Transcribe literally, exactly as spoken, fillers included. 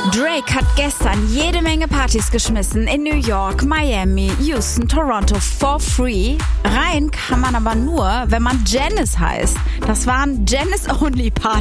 Drake hat gestern jede Menge Partys geschmissen in New York, Miami, Houston, Toronto for free. Rein kann man aber nur, wenn man Janice heißt. Das waren Janice-Only-Partys.